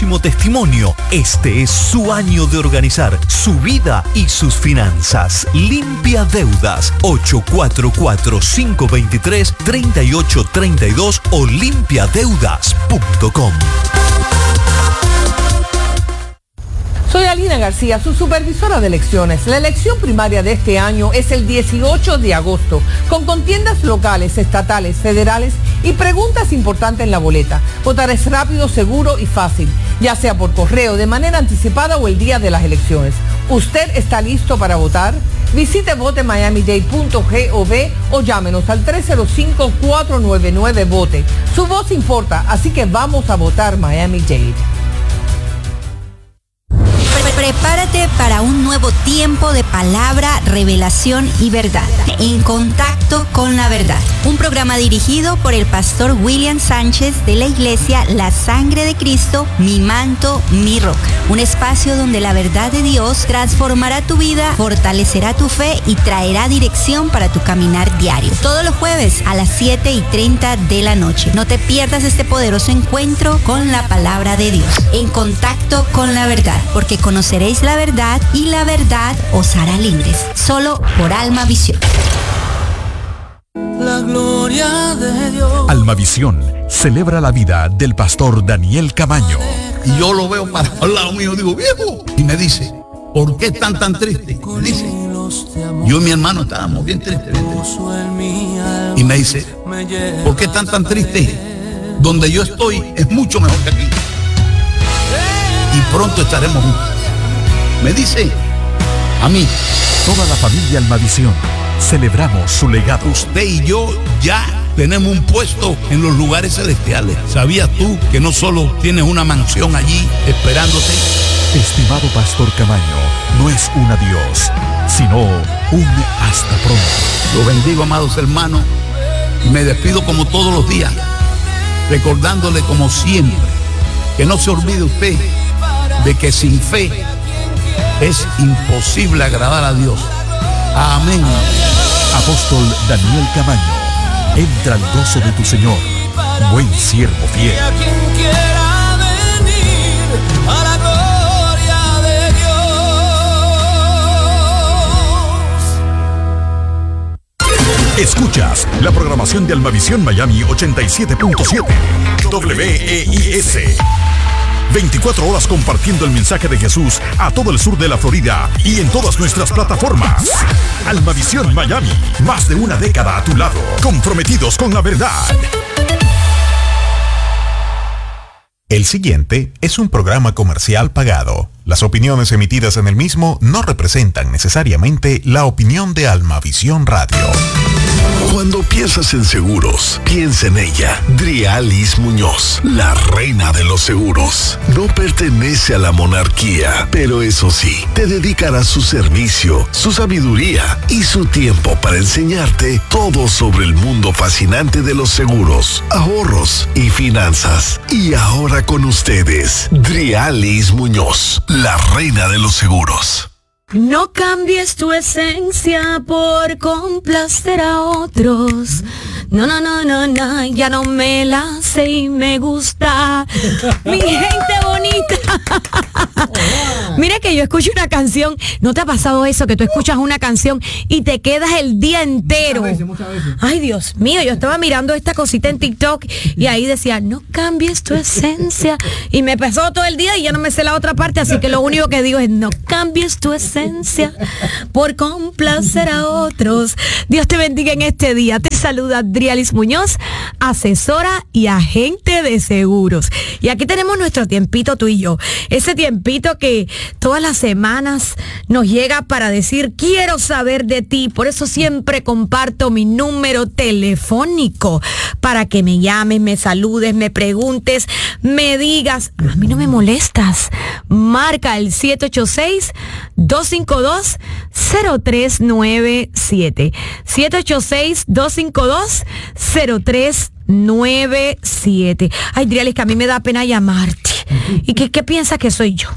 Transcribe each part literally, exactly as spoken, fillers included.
próximo testimonio. Este es su año de organizar su vida y sus finanzas. Limpia Deudas, ocho cuatro cuatro, cinco dos tres, tres ocho tres dos o limpia deudas punto com. Soy Alina García, su supervisora de elecciones. La elección primaria de este año es el dieciocho de agosto, con contiendas locales, estatales, federales y preguntas importantes en la boleta. Votar es rápido, seguro y fácil, ya sea por correo, de manera anticipada o el día de las elecciones. ¿Usted está listo para votar? Visite vote miami dade punto gov o llámenos al tres cero cinco, cuatro nueve nueve, vote. Su voz importa, así que vamos a votar Miami-Dade. Prepárate para un nuevo tiempo de palabra, revelación y verdad. En contacto con la verdad. Un programa dirigido por el pastor William Sánchez de la iglesia La Sangre de Cristo, Mi Manto, Mi Roca. Un espacio donde la verdad de Dios transformará tu vida, fortalecerá tu fe y traerá dirección para tu caminar diario. Todos los jueves a las siete y treinta de la noche. No te pierdas este poderoso encuentro con la palabra de Dios. En contacto con la verdad, porque conoceréis la verdad y la verdad os hará libres. Solo por Alma Visión. La gloria de Dios. Alma Visión celebra la vida del pastor Daniel Camaño. Y yo lo veo para al lado mío, digo, viejo. Y me dice, ¿por qué están tan tristes? Me dice, yo y mi hermano estábamos bien tristes, bien tristes. Y me dice, ¿por qué están tan tristes? Donde yo estoy es mucho mejor que aquí. Y pronto estaremos juntos. Me dice a mí. Toda la familia Almavisión celebramos su legado. Usted y yo ya tenemos un puesto en los lugares celestiales. ¿Sabías tú que no solo tienes una mansión allí esperándote? Estimado pastor Camaño, no es un adiós, sino un hasta pronto. Lo bendigo, amados hermanos, y me despido como todos los días, recordándole como siempre que no se olvide usted de que sin fe es imposible agradar a Dios. Amén. Apóstol Daniel Camaño, entra al gozo de tu Señor, buen siervo fiel. A quien quiera venir a la gloria de Dios. Escuchas la programación de Almavisión Miami ochenta y siete punto siete W E I S. veinticuatro horas compartiendo el mensaje de Jesús a todo el sur de la Florida y en todas nuestras plataformas. Almavisión Miami, más de una década a tu lado, comprometidos con la verdad. El siguiente es un programa comercial pagado. Las opiniones emitidas en el mismo no representan necesariamente la opinión de Almavisión Radio. Cuando piensas en seguros, piensa en ella. Drialis Muñoz, la reina de los seguros. No pertenece a la monarquía, pero eso sí, te dedicará su servicio, su sabiduría y su tiempo para enseñarte todo sobre el mundo fascinante de los seguros, ahorros y finanzas. Y ahora con ustedes, Drialis Muñoz, la reina de los seguros. No cambies tu esencia por complacer a otros. No, no, no, no, no, ya no me la sé y me gusta. Mi gente bonita. Mira que yo escucho una canción. ¿No te ha pasado eso? Que tú escuchas una canción y te quedas el día entero. Muchas veces, muchas veces. Ay, Dios mío, yo estaba mirando esta cosita en TikTok y ahí decía, no cambies tu esencia. Y me pasó todo el día y ya no me sé la otra parte, así que lo único que digo es, no cambies tu esencia por complacer a otros. Dios te bendiga en este día. Te saluda Drialis Muñoz, asesora y agente de seguros. Y aquí tenemos nuestro tiempito tú y yo. Ese tiempito que todas las semanas nos llega para decir, quiero saber de ti. Por eso siempre comparto mi número telefónico para que me llames, me saludes, me preguntes, me digas, a mí no me molestas. Marca el siete ocho seis, dos cinco dos, cero tres nueve siete. siete ocho seis, dos cinco dos, cero tres nueve siete. Ay, Drialis, que a mí me da pena llamarte. ¿Y qué, qué piensas que soy yo?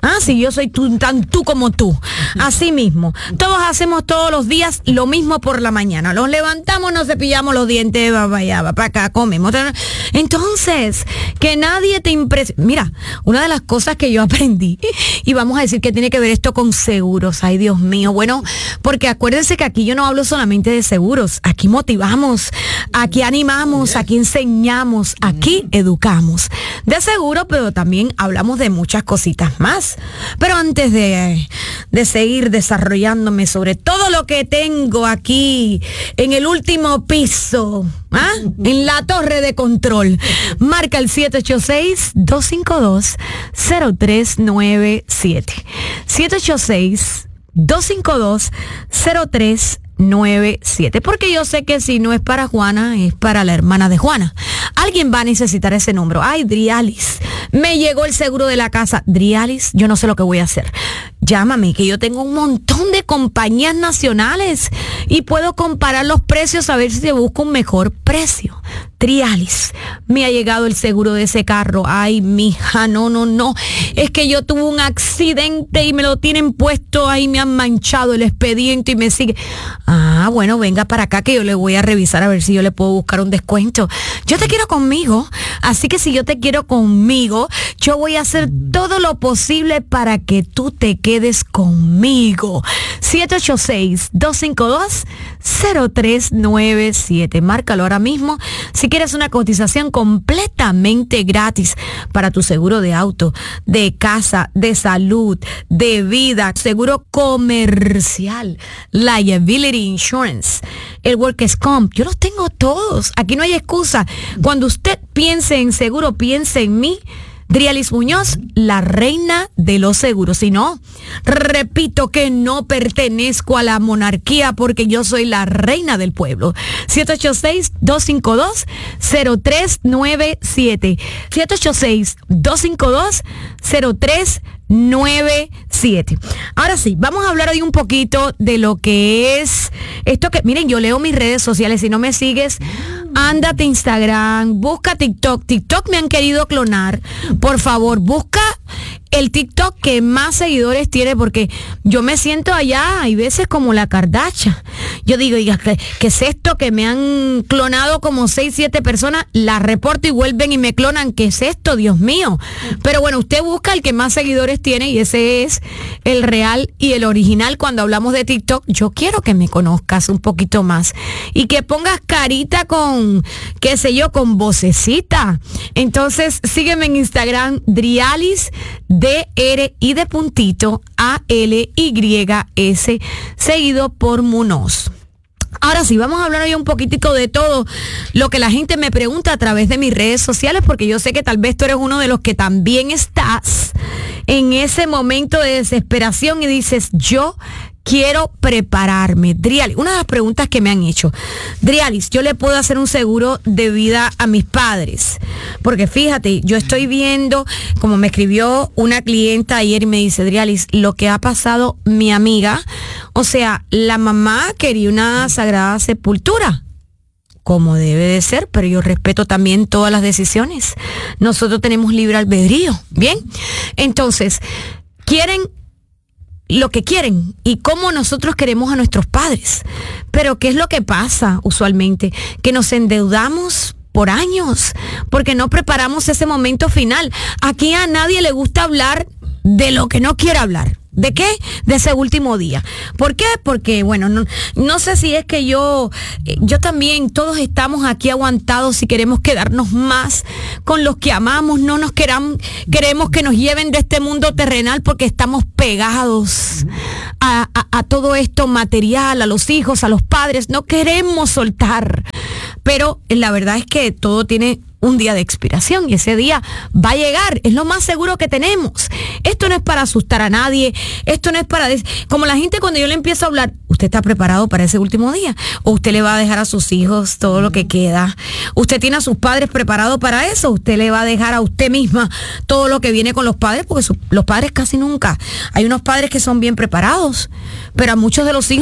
Ah, sí, yo soy tú, tan tú como tú. Así mismo. Todos hacemos todos los días lo mismo por la mañana. Nos levantamos, nos cepillamos los dientes, va para allá, va para acá, comemos. Entonces, que nadie te impresione. Mira, una de las cosas que yo aprendí, y vamos a decir que tiene que ver esto con seguros. Ay, Dios mío. Bueno, porque acuérdense que aquí yo no hablo solamente de seguros. Aquí motivamos, aquí animamos, aquí enseñamos, aquí educamos. De seguro, pero también hablamos de muchas cositas más. Pero antes de, de seguir desarrollándome sobre todo lo que tengo aquí en el último piso, ¿ah? En la torre de control, marca el siete ocho seis, dos cinco dos, cero tres nueve siete. siete ocho seis, dos cinco dos, cero tres nueve siete. Porque yo sé que si no es para Juana, es para la hermana de Juana. Alguien va a necesitar ese número. Ay, Drialis, me llegó el seguro de la casa. Drialis, yo no sé lo que voy a hacer. Llámame, que yo tengo un montón de compañías nacionales y puedo comparar los precios a ver si te busco un mejor precio. Drialis, me ha llegado el seguro de ese carro. Ay, mija, no, no, no. Es que yo tuve un accidente y me lo tienen puesto ahí, me han manchado el expediente y me sigue. Ah, bueno, venga para acá que yo le voy a revisar a ver si yo le puedo buscar un descuento. Yo te quiero conmigo, así que si yo te quiero conmigo, yo voy a hacer todo lo posible para que tú te quedes conmigo. siete ocho seis, dos cinco dos, cero tres nueve siete. Márcalo ahora mismo si quieres una cotización completamente gratis para tu seguro de auto, de casa, de salud, de vida, seguro comercial, liability insurance, el workers comp. Yo los tengo todos. Aquí no hay excusa. Cuando usted piense en seguro, piense en mí. Drialis Muñoz, la reina de los seguros. Si no, repito que no pertenezco a la monarquía porque yo soy la reina del pueblo. siete ocho seis, dos cinco dos, cero tres nueve siete. siete ocho seis, dos cinco dos, cero tres nueve siete. Ahora sí, vamos a hablar hoy un poquito de lo que es esto que, miren, yo leo mis redes sociales. Si no me sigues, ándate a Instagram, busca TikTok. TikTok me han querido clonar. Por favor, busca el TikTok que más seguidores tiene, porque yo me siento allá, hay veces como la Kardashian. Yo digo, ¿qué, qué es esto? Que me han clonado como seis, siete personas, la reporto y vuelven y me clonan. ¿Qué es esto? Dios mío. Pero bueno, usted busca el que más seguidores tiene y ese es el real y el original. Cuando hablamos de TikTok, yo quiero que me conozcas un poquito más y que pongas carita con, qué sé yo, con vocecita. Entonces, sígueme en Instagram, Drialis, D R I de puntito A L Y S, seguido por Munoz. Ahora sí, vamos a hablar hoy un poquitico de todo lo que la gente me pregunta a través de mis redes sociales, porque yo sé que tal vez tú eres uno de los que también estás en ese momento de desesperación y dices, yo quiero prepararme. Drialis, una de las preguntas que me han hecho, Drialis, ¿yo le puedo hacer un seguro de vida a mis padres? Porque fíjate, yo estoy viendo, como me escribió una clienta ayer y me dice, Drialis, lo que ha pasado mi amiga, o sea, la mamá quería una sagrada sepultura, como debe de ser, pero yo respeto también todas las decisiones. Nosotros tenemos libre albedrío, ¿bien? Entonces, quieren lo que quieren y cómo nosotros queremos a nuestros padres. Pero ¿qué es lo que pasa usualmente? Que nos endeudamos por años porque no preparamos ese momento final. Aquí a nadie le gusta hablar de lo que no quiere hablar. ¿De qué? De ese último día. ¿Por qué? Porque, bueno, no, no sé si es que yo, yo también, todos estamos aquí aguantados y queremos quedarnos más con los que amamos, no nos queramos, queremos que nos lleven de este mundo terrenal porque estamos pegados a, a, a todo esto material, a los hijos, a los padres, no queremos soltar. Pero la verdad es que todo tiene un día de expiración y ese día va a llegar, es lo más seguro que tenemos. Esto no es para asustar a nadie, esto no es para... Des- como la gente cuando yo le empiezo a hablar, ¿usted está preparado para ese último día? ¿O usted le va a dejar a sus hijos todo lo que queda? ¿Usted tiene a sus padres preparados para eso? ¿Usted le va a dejar a usted misma todo lo que viene con los padres? Porque su- los padres casi nunca. Hay unos padres que son bien preparados, pero a muchos de los hijos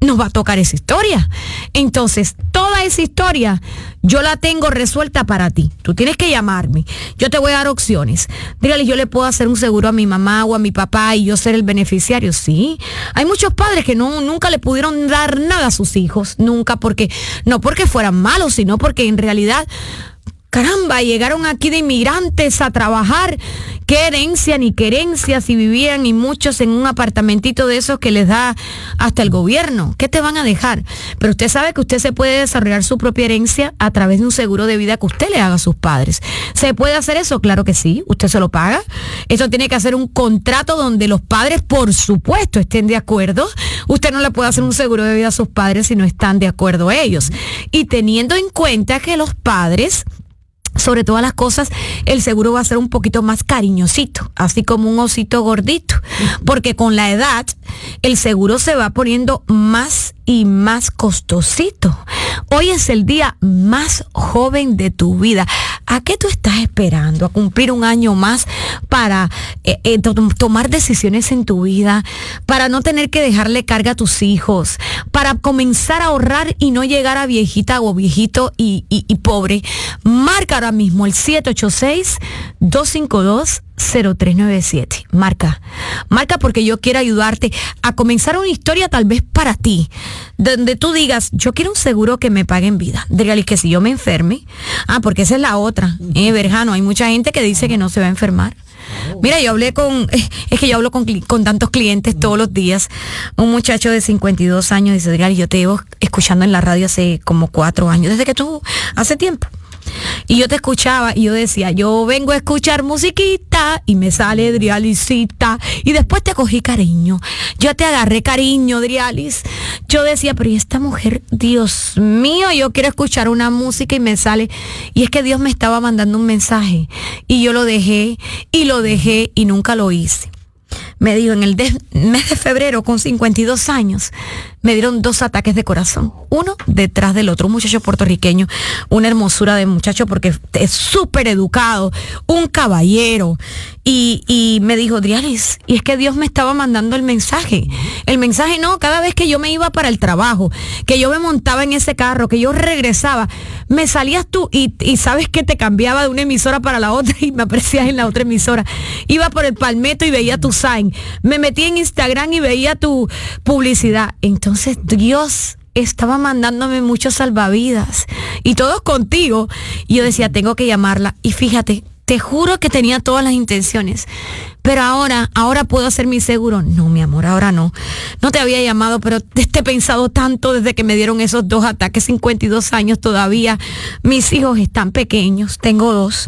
nos va a tocar esa historia. Entonces, toda esa historia yo la tengo resuelta para ti. Tú tienes que llamarme. Yo te voy a dar opciones. Dígale, yo le puedo hacer un seguro a mi mamá o a mi papá y yo ser el beneficiario. Sí. Hay muchos padres que no, nunca le pudieron dar nada a sus hijos. Nunca porque, no porque fueran malos, sino porque en realidad, caramba, llegaron aquí de inmigrantes a trabajar. Qué herencia, ni querencia, si vivían y muchos en un apartamentito de esos que les da hasta el gobierno. ¿Qué te van a dejar? Pero usted sabe que usted se puede desarrollar su propia herencia a través de un seguro de vida que usted le haga a sus padres. ¿Se puede hacer eso? Claro que sí. Usted se lo paga. Eso tiene que hacer un contrato donde los padres, por supuesto, estén de acuerdo. Usted no le puede hacer un seguro de vida a sus padres si no están de acuerdo ellos. Y teniendo en cuenta que los padres, sobre todas las cosas, el seguro va a ser un poquito más cariñosito, así como un osito gordito, porque con la edad el seguro se va poniendo más y más costosito. Hoy es el día más joven de tu vida. ¿A qué tú estás esperando? ¿A cumplir un año más para eh, eh, to- tomar decisiones en tu vida? Para no tener que dejarle carga a tus hijos, para comenzar a ahorrar y no llegar a viejita o viejito y, y, y pobre. Marca ahora mismo el siete ocho seis, dos cinco dos, cero tres nueve siete. Marca. Marca porque yo quiero ayudarte a comenzar una historia tal vez para ti, donde tú digas, yo quiero un seguro que me pague en vida. Dígale que si yo me enferme, ah, porque esa es la otra, eh, Berjano, hay mucha gente que dice que no se va a enfermar. Mira, yo hablé con, es que yo hablo con, con tantos clientes todos los días. Un muchacho de cincuenta y dos años dice, Adrián, yo te llevo escuchando en la radio hace como cuatro años, desde que tú, hace tiempo. Y yo te escuchaba y yo decía, yo vengo a escuchar musiquita y me sale Drialisita. Y después te cogí cariño. Yo te agarré cariño, Drialis. Yo decía, pero ¿y esta mujer? Dios mío, yo quiero escuchar una música y me sale. Y es que Dios me estaba mandando un mensaje. Y yo lo dejé y lo dejé y nunca lo hice. Me dijo, en el de, mes de febrero, con cincuenta y dos años, me dieron dos ataques de corazón, uno detrás del otro. Un muchacho puertorriqueño, una hermosura de muchacho porque es súper educado, un caballero. Y, y me dijo, Drialis, y es que Dios me estaba mandando el mensaje. El mensaje no, cada vez que yo me iba para el trabajo, que yo me montaba en ese carro, que yo regresaba, me salías tú y, y sabes que te cambiaba de una emisora para la otra y me aparecías en la otra emisora. Iba por el Palmetto y veía tu sign. Me metí en Instagram y veía tu publicidad. Entonces Dios estaba mandándome muchos salvavidas y todos contigo. Y yo decía, tengo que llamarla. Y fíjate, te juro que tenía todas las intenciones. Pero ahora, ahora puedo hacer mi seguro. No, mi amor, ahora no. No te había llamado, pero te he pensado tanto desde que me dieron esos dos ataques, cincuenta y dos años todavía. Mis hijos están pequeños, tengo dos.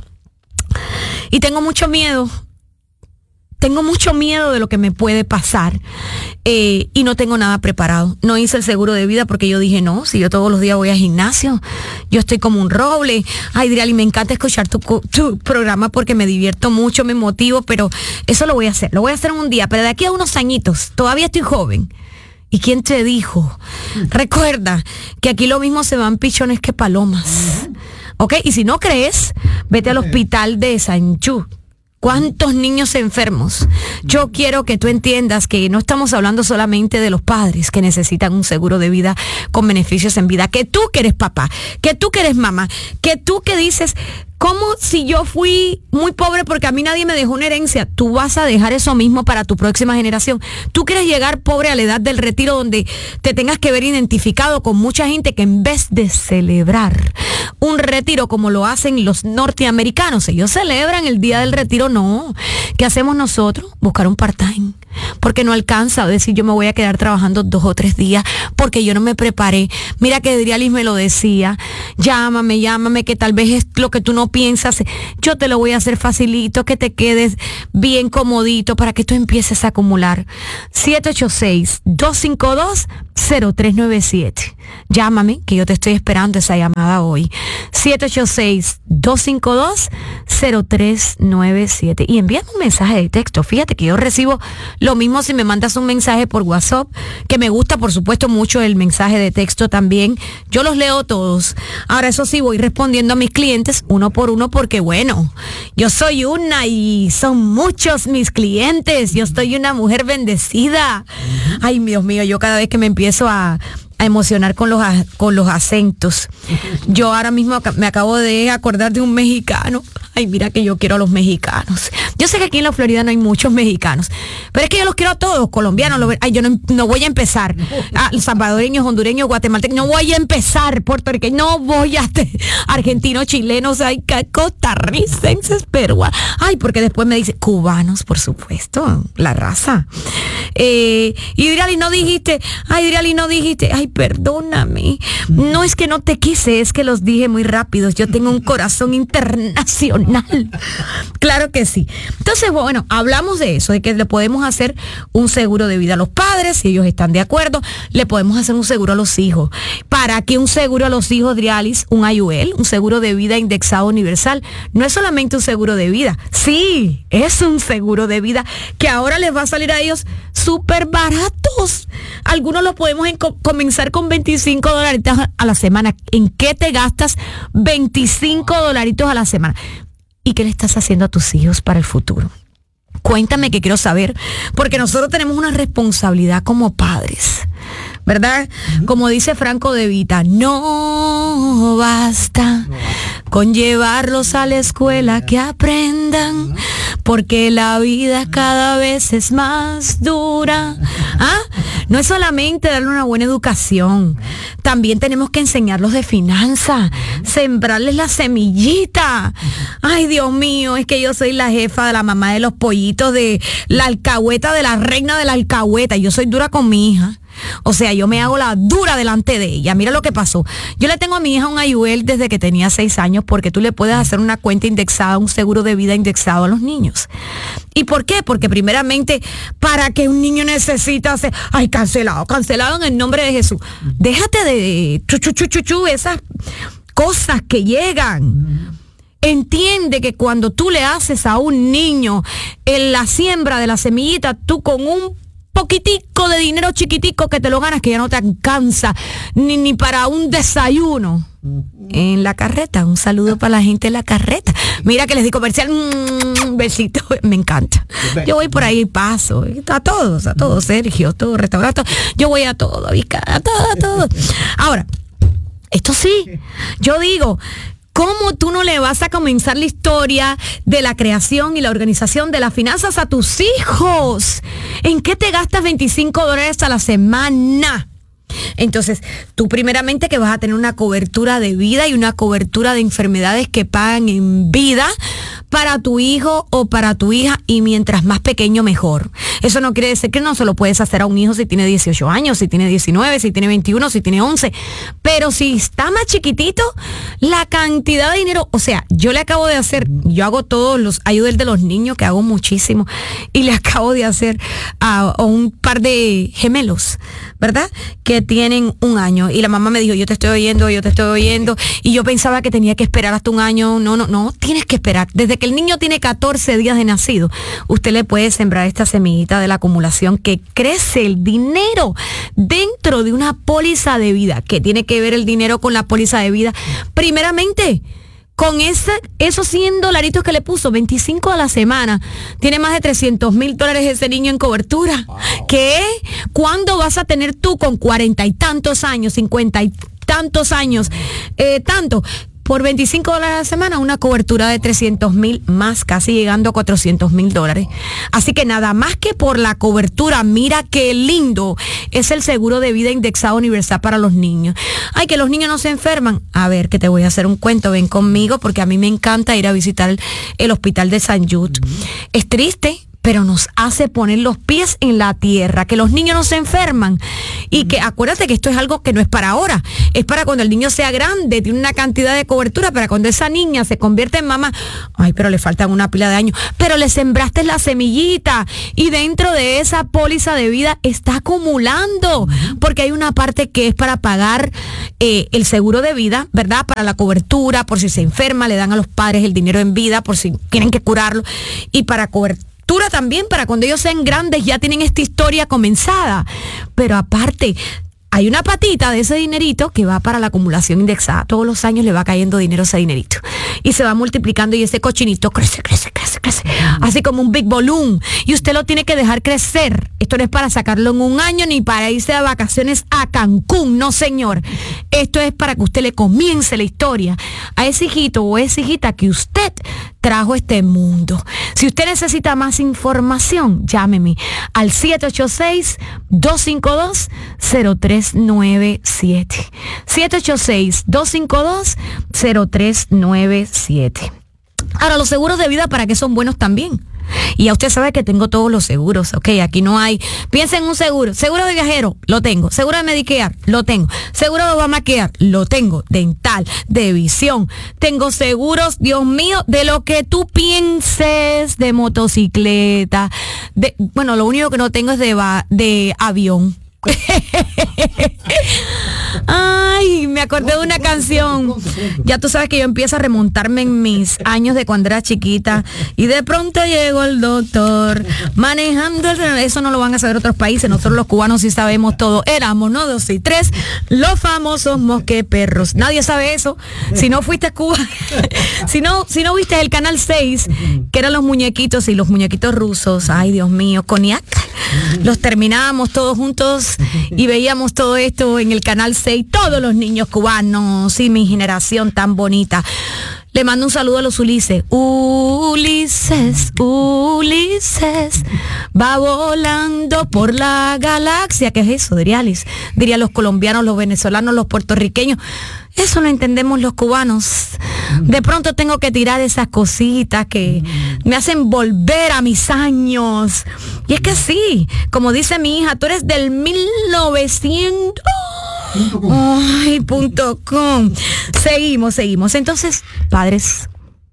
Y tengo mucho miedo. Tengo mucho miedo de lo que me puede pasar eh, y no tengo nada preparado. No hice el seguro de vida porque yo dije, no, si yo todos los días voy al gimnasio, yo estoy como un roble. Ay, Driali, me encanta escuchar tu, tu programa porque me divierto mucho, me motivo, pero eso lo voy a hacer, lo voy a hacer en un día, pero de aquí a unos añitos, todavía estoy joven. ¿Y quién te dijo? Recuerda que aquí lo mismo se van pichones que palomas. ¿Ok? Y si no crees, vete al hospital de Sanchú. ¿Cuántos niños enfermos? Yo quiero que tú entiendas que no estamos hablando solamente de los padres que necesitan un seguro de vida con beneficios en vida. Que tú que eres papá, que tú que eres mamá, que tú que dices, ¿cómo si yo fui muy pobre porque a mí nadie me dejó una herencia? Tú vas a dejar eso mismo para tu próxima generación. Tú quieres llegar pobre a la edad del retiro donde te tengas que ver identificado con mucha gente que en vez de celebrar un retiro como lo hacen los norteamericanos, ellos celebran el día del retiro, no. ¿Qué hacemos nosotros? Buscar un part-time. Porque no alcanza a decir yo me voy a quedar trabajando dos o tres días porque yo no me preparé. Mira que Drialis me lo decía, llámame, llámame, que tal vez es lo que tú no piensas, yo te lo voy a hacer facilito, que te quedes bien comodito para que tú empieces a acumular. siete ocho seis, dos cinco dos, cero tres nueve siete. Llámame, que yo te estoy esperando esa llamada hoy. siete ocho seis, dos cinco dos, cero tres nueve siete. Y envíame un mensaje de texto. Fíjate que yo recibo los Lo mismo si me mandas un mensaje por WhatsApp, que me gusta, por supuesto, mucho el mensaje de texto también. Yo los leo todos. Ahora, eso sí, voy respondiendo a mis clientes uno por uno porque, bueno, yo soy una y son muchos mis clientes. Yo soy una mujer bendecida. Ay, Dios mío, yo cada vez que me empiezo a... a emocionar con los con los acentos. Yo ahora mismo me acabo de acordar de un mexicano. Ay, mira que yo quiero a los mexicanos. Yo sé que aquí en la Florida no hay muchos mexicanos, pero es que yo los quiero a todos, colombianos. Lo, ay, yo no, no voy a empezar. Ah, salvadoreños, hondureños, guatemaltecos, no voy a empezar. Puertorriqueños, no voy a... Argentinos, chilenos, ay, costarricenses, peruanos. Ay, porque después me dice, cubanos, por supuesto, la raza. Eh, y Diriali, no dijiste, ay, Diriali, no dijiste, ay, perdóname. No es que no te quise, es que los dije muy rápidos. Yo tengo un corazón internacional. Claro que sí. Entonces, bueno, hablamos de eso, de que le podemos hacer un seguro de vida a los padres, si ellos están de acuerdo. Le podemos hacer un seguro a los hijos. ¿Para qué un seguro a los hijos, Drialis? Un I U L, un seguro de vida indexado universal. No es solamente un seguro de vida. Sí, es un seguro de vida que ahora les va a salir a ellos súper baratos. Algunos lo podemos en- comenzar con veinticinco dolaritos a la semana. ¿En qué te gastas veinticinco dolaritos a la semana? ¿Y qué le estás haciendo a tus hijos para el futuro? Cuéntame, que quiero saber, porque nosotros tenemos una responsabilidad como padres, ¿verdad? Como dice Franco De Vita, no basta con llevarlos a la escuela que aprendan, porque la vida cada vez es más dura. ¿Ah? No es solamente darle una buena educación, también tenemos que enseñarlos de finanzas, sembrarles la semillita. Ay, Dios mío, es que yo soy la jefa de la mamá de los pollitos, de la alcahueta, de la reina de la alcahueta. Yo soy dura con mi hija. O sea, yo me hago la dura delante de ella. Mira lo que pasó. Yo le tengo a mi hija un I U L desde que tenía seis años, porque tú le puedes hacer una cuenta indexada, un seguro de vida indexado a los niños. ¿Y por qué? Porque primeramente, para que un niño necesita hacer, ay, cancelado, cancelado en el nombre de Jesús. Déjate de chu, chu, chu, chu, chu, esas cosas que llegan. Entiende que cuando tú le haces a un niño en la siembra de la semillita, tú con un poquitico de dinero chiquitico que te lo ganas, que ya no te alcanza ni, ni para un desayuno en la carreta. Un saludo para la gente de la carreta. Mira que les di comercial, un besito, me encanta. Yo voy por ahí y paso, a todos, a todos, Sergio, todo restaurante, yo voy a todo, a todo, a todo. Ahora, esto sí, yo digo, ¿cómo tú no le vas a comenzar la historia de la creación y la organización de las finanzas a tus hijos? ¿En qué te gastas veinticinco dólares a la semana? Entonces, tú primeramente que vas a tener una cobertura de vida y una cobertura de enfermedades que pagan en vida para tu hijo o para tu hija, y mientras más pequeño mejor. Eso no quiere decir que no se lo puedes hacer a un hijo si tiene dieciocho años, si tiene diecinueve, si tiene veintiuno, si tiene once. Pero si está más chiquitito, la cantidad de dinero, o sea, yo le acabo de hacer, yo hago todos los ayudas de los niños, que hago muchísimo, y le acabo de hacer a, a un par de gemelos, ¿verdad? Que tienen un año, y la mamá me dijo, yo te estoy oyendo, yo te estoy oyendo, y yo pensaba que tenía que esperar hasta un año. No, no, no, tienes que esperar. Desde que el niño tiene catorce días de nacido, usted le puede sembrar esta semillita de la acumulación, que crece el dinero dentro de una póliza de vida. ¿Qué tiene que ver el dinero con la póliza de vida? Primeramente, con ese, esos cien dolaritos que le puso, veinticinco a la semana, tiene más de trescientos mil dólares ese niño en cobertura. Wow. ¿Qué? ¿Cuándo vas a tener tú con cuarenta y tantos años, cincuenta y tantos años, eh, tanto? Por veinticinco dólares a la semana, una cobertura de trescientos mil más, casi llegando a cuatrocientos mil dólares. Así que nada más que por la cobertura, mira qué lindo es el seguro de vida indexado universal para los niños. Ay, que los niños no se enferman. A ver, que te voy a hacer un cuento, ven conmigo, porque a mí me encanta ir a visitar el, el hospital de San Jude. Mm-hmm. Es triste, pero nos hace poner los pies en la tierra, que los niños no se enferman. Y que acuérdate que esto es algo que no es para ahora, es para cuando el niño sea grande, tiene una cantidad de cobertura, para cuando esa niña se convierte en mamá. Ay, pero le faltan una pila de años. Pero le sembraste la semillita, y dentro de esa póliza de vida está acumulando, porque hay una parte que es para pagar eh, el seguro de vida, ¿verdad? Para la cobertura, por si se enferma, le dan a los padres el dinero en vida, por si tienen que curarlo, y para cobertura estructura también para cuando ellos sean grandes ya tienen esta historia comenzada. Pero aparte, hay una patita de ese dinerito que va para la acumulación indexada. Todos los años le va cayendo dinero a ese dinerito. Y se va multiplicando y ese cochinito crece, crece, crece, crece. Así como un big balloon. Y usted lo tiene que dejar crecer. Esto no es para sacarlo en un año ni para irse de vacaciones a Cancún. No, señor. Esto es para que usted le comience la historia a ese hijito o esa hijita que usted trajo a este mundo. Si usted necesita más información, llámeme al siete ocho seis, dos cinco dos, cero tres nueve siete. siete ocho seis, dos cinco dos, cero tres nueve siete. Ahora, los seguros de vida, ¿para qué son buenos también? Y ya usted sabe que tengo todos los seguros, ok, aquí no hay, piensa en un seguro, seguro de viajero, lo tengo, seguro de Medicare, lo tengo, seguro de Obamacare, lo tengo, dental, de visión, tengo seguros, Dios mío, de lo que tú pienses, de motocicleta, de, bueno, lo único que no tengo es de, va, de avión. Ay, me acordé de una canción. Ya tú sabes que yo empiezo a remontarme en mis años de cuando era chiquita y de pronto llegó el doctor manejando el... Eso no lo van a saber otros países, nosotros los cubanos sí sabemos todo. Éramos, ¿no? Dos y tres, los famosos mosqueperros. Nadie sabe eso. Si no fuiste a Cuba, si no, si no viste el canal seis, que eran los muñequitos y los muñequitos rusos, ay Dios mío, cognac, los terminábamos todos juntos y veíamos todo esto en el canal seis, todos los niños cubanos y mi generación tan bonita. Le mando un saludo a los Ulises. Ulises, Ulises, va volando por la galaxia. ¿Qué es eso? Diría Alice. Diría los colombianos, los venezolanos, los puertorriqueños. Eso no entendemos los cubanos. De pronto tengo que tirar esas cositas que me hacen volver a mis años. Y es que sí, como dice mi hija, tú eres del mil novecientos... Ay, punto com. Seguimos, seguimos. Entonces, padres,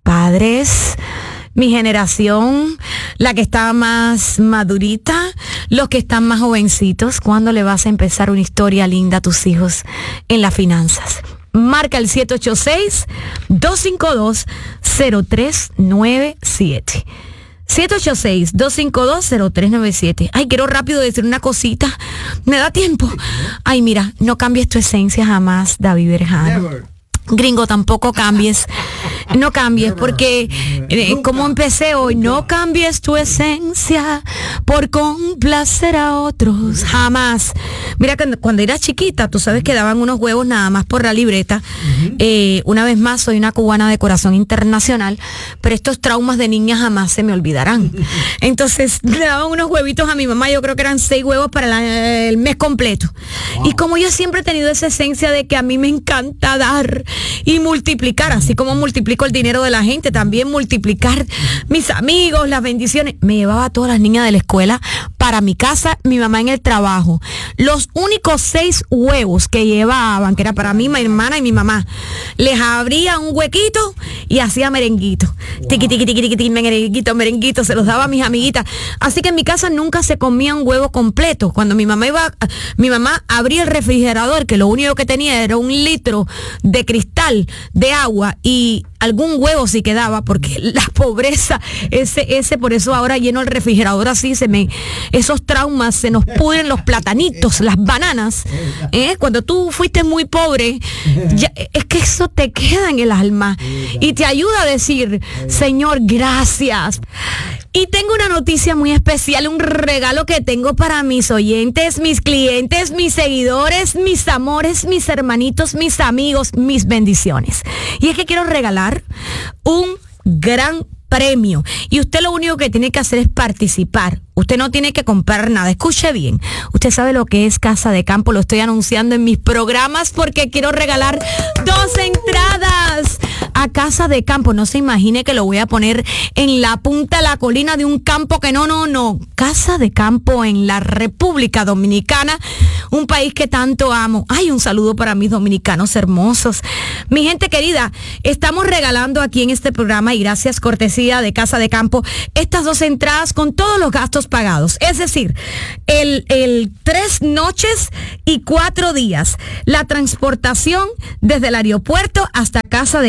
padres, mi generación, la que está más madurita, los que están más jovencitos, ¿cuándo le vas a empezar una historia linda a tus hijos en las finanzas? Marca el siete ocho seis, dos cinco dos, cero tres nueve siete. siete ocho seis, dos cinco dos, cero tres nueve siete. Ay, quiero rápido decir una cosita. ¿Me da tiempo? Ay, mira, no cambies tu esencia jamás, David Berjano. Gringo, tampoco cambies. No cambies, porque eh, como empecé hoy, no cambies tu esencia por complacer a otros. Jamás. Mira, cuando, cuando era chiquita, tú sabes que daban unos huevos nada más por la libreta. Eh, una vez más, soy una cubana de corazón internacional, pero estos traumas de niña jamás se me olvidarán. Entonces, le daban unos huevitos a mi mamá, yo creo que eran seis huevos para la, el mes completo. Wow. Y como yo siempre he tenido esa esencia de que a mí me encanta dar y multiplicar, así como multiplico el dinero de la gente, también multiplicar mis amigos, las bendiciones. Me llevaba a todas las niñas de la escuela para mi casa, mi mamá en el trabajo. Los únicos seis huevos que llevaban, que era para mí, mi hermana y mi mamá, les abría un huequito y hacía merenguito. Wow. Tiqui, tiqui, tiqui, tiqui, tiqui, merenguito, merenguito, se los daba a mis amiguitas. Así que en mi casa nunca se comía un huevo completo. Cuando mi mamá iba, mi mamá abría el refrigerador, que lo único que tenía era un litro de cristal de agua y algún huevo si quedaba, porque la pobreza, ese, ese, por eso ahora lleno el refrigerador así, se me, esos traumas, se nos pudren los platanitos, las bananas, ¿eh? Cuando tú fuiste muy pobre, ya, es que eso te queda en el alma y te ayuda a decir, Señor, gracias. Y tengo una noticia muy especial, un regalo que tengo para mis oyentes, mis clientes, mis seguidores, mis amores, mis hermanitos, mis amigos, mis bendiciones. Y es que quiero regalar un gran premio. Y usted lo único que tiene que hacer es participar. Usted no tiene que comprar nada. Escuche bien. Usted sabe lo que es Casa de Campo. Lo estoy anunciando en mis programas porque quiero regalar dos entradas a Casa de Campo. No se imagine que lo voy a poner en la punta de la colina de un campo que no, no, no. Casa de Campo en la República Dominicana, un país que tanto amo. Ay, un saludo para mis dominicanos hermosos. Mi gente querida, estamos regalando aquí en este programa, y gracias cortesía de Casa de Campo, estas dos entradas con todos los gastos pagados. Es decir, el, el tres noches y cuatro días. La transportación desde el aeropuerto hasta Casa de Campo.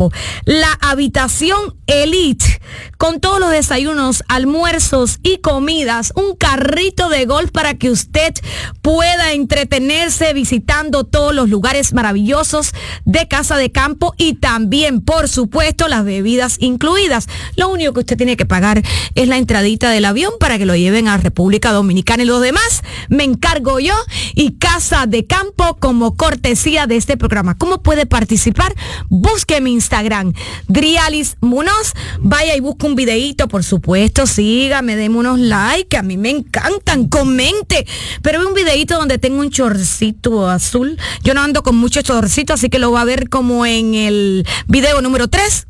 Campo. La habitación Elite, con todos los desayunos, almuerzos y comidas, un carrito de golf para que usted pueda entretenerse visitando todos los lugares maravillosos de Casa de Campo y también, por supuesto, las bebidas incluidas. Lo único que usted tiene que pagar es la entradita del avión para que lo lleven a República Dominicana, y los demás me encargo yo y Casa de Campo como cortesía de este programa. ¿Cómo puede participar? Busque mi Instagram, Drialis Munoz, vaya y busque un videíto, por supuesto, sígame, deme unos likes, que a mí me encantan, comente, pero ve un videíto donde tengo un chorcito azul. Yo no ando con mucho chorcito, así que lo va a ver como en el video número tres.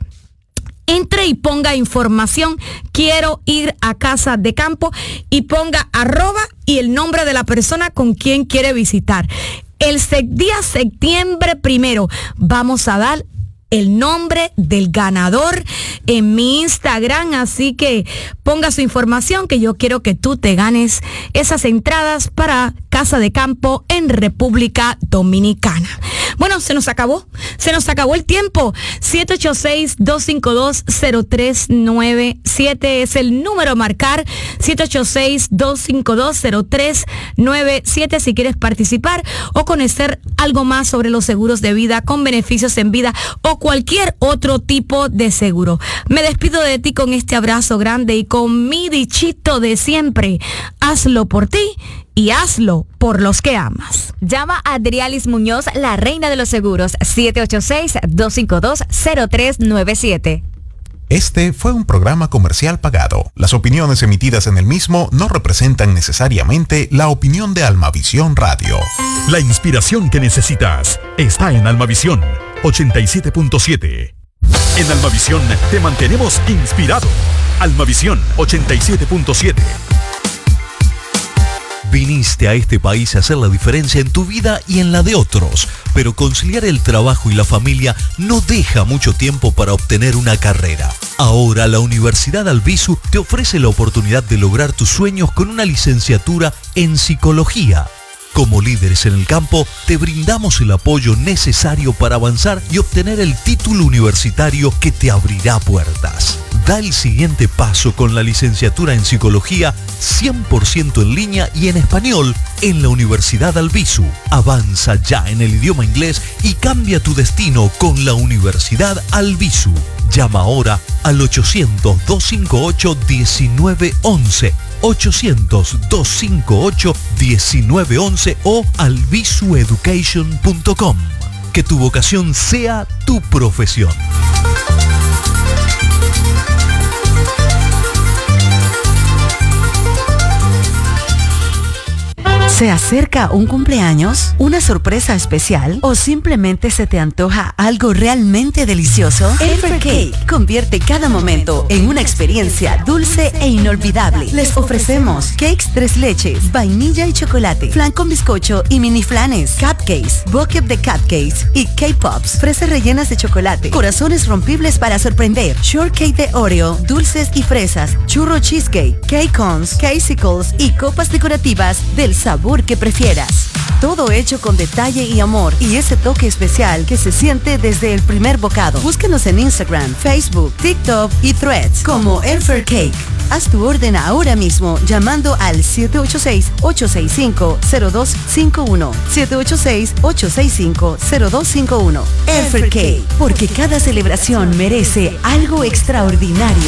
Entre y ponga información, quiero ir a Casa de Campo, y ponga arroba y el nombre de la persona con quien quiere visitar. El día septiembre primero vamos a dar el nombre del ganador en mi Instagram, así que ponga su información, que yo quiero que tú te ganes esas entradas para Casa de Campo en República Dominicana. Bueno, se nos acabó, se nos acabó el tiempo. siete ocho seis, dos cinco dos, cero tres nueve siete es el número a marcar, siete ocho seis, dos cinco dos, cero tres nueve siete si quieres participar o conocer algo más sobre los seguros de vida con beneficios en vida o cualquier otro tipo de seguro. Me despido de ti con este abrazo grande y con mi dichito de siempre. Hazlo por ti y hazlo por los que amas. Llama a Drialis Muñoz, la reina de los seguros, siete ocho seis, dos cinco dos, cero tres nueve siete. Este fue un programa comercial pagado. Las opiniones emitidas en el mismo no representan necesariamente la opinión de Almavisión Radio. La inspiración que necesitas está en Almavisión ochenta y siete punto siete. En Almavisión te mantenemos inspirado. Almavisión ochenta y siete punto siete. Viniste a este país a hacer la diferencia en tu vida y en la de otros, pero conciliar el trabajo y la familia no deja mucho tiempo para obtener una carrera. Ahora la Universidad Albizu te ofrece la oportunidad de lograr tus sueños con una licenciatura en psicología. Como líderes en el campo, te brindamos el apoyo necesario para avanzar y obtener el título universitario que te abrirá puertas. Da el siguiente paso con la licenciatura en psicología cien por ciento en línea y en español en la Universidad Albizu. Avanza ya en el idioma inglés y cambia tu destino con la Universidad Albizu. Llama ahora al ochocientos, dos cinco ocho, diecinueve once, ochocientos, dos cinco ocho, diecinueve once o albizu education punto com. Que tu vocación sea tu profesión. ¿Se acerca un cumpleaños, una sorpresa especial o simplemente se te antoja algo realmente delicioso? Elfer Cake convierte cada momento en una experiencia dulce e inolvidable. Les ofrecemos cakes tres leches, vainilla y chocolate, flan con bizcocho y mini flanes, cupcakes, bucket de cupcakes y K-Pops, fresas rellenas de chocolate, corazones rompibles para sorprender, shortcake de Oreo, dulces y fresas, churro cheesecake, cake cones, casicles y copas decorativas del sabor que prefieras. Todo hecho con detalle y amor y ese toque especial que se siente desde el primer bocado. Búsquenos en Instagram, Facebook, TikTok y Threads como Elfer Cake. Haz tu orden ahora mismo llamando al siete ocho seis, ocho seis cinco, cero dos cinco uno. siete ocho seis, ocho seis cinco, cero dos cinco uno. Elfer Cake, porque cada celebración merece algo extraordinario.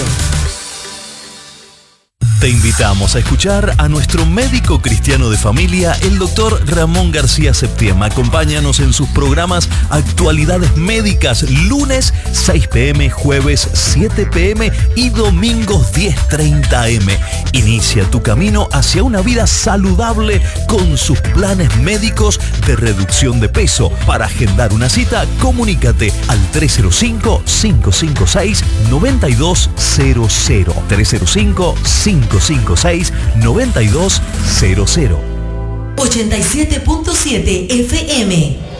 Te invitamos a escuchar a nuestro médico cristiano de familia, el doctor Ramón García Septiema. Acompáñanos en sus programas Actualidades Médicas, lunes seis pe eme, jueves siete pe eme y domingos diez treinta a eme. Inicia tu camino hacia una vida saludable con sus planes médicos de reducción de peso. Para agendar una cita, comunícate al tres cero cinco, cinco cinco seis, nueve dos cero cero. tres cero cinco, cinco cinco seis, nueve dos cero cero. ochenta y siete punto siete F M